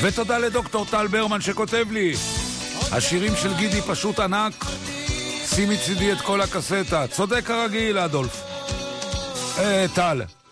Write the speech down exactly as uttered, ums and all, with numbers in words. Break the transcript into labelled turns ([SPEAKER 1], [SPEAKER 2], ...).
[SPEAKER 1] ותודה לדוקטור טל ברמן שכותב לי, השירים של גידי פשוט ענק, שימי צידי את כל הקסטה. צודק כרגיל, אדולף. אה, טל.